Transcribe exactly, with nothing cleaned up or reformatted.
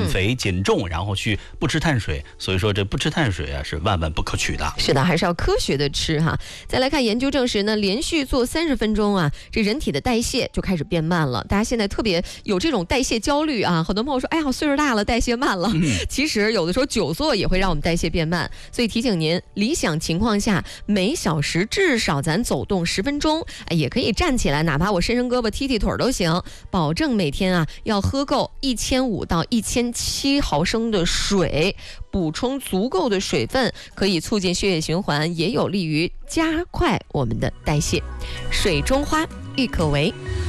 肥减重，然后去不吃碳水。所以说这不吃碳水啊是万万不可取的。 是的，还是要科学的吃哈。再来看研究证实呢，连续做三十分钟啊，这人体的代谢就开始变慢了。大家现在特别有这种代谢焦虑啊，很多朋友说，哎呀，我岁数大了，代谢慢了。嗯、其实有的时候久坐也会让我们代谢变慢，所以提醒您，理想情况下每小时至少咱走动十分钟，哎，也可以站起来，哪怕我伸伸胳膊、踢踢腿都行。保证每天啊要喝够一千五到一千七毫升的水，补充足够的水分，可以促进血液循环，也有利于加快我们的代谢。水中花，郁可唯。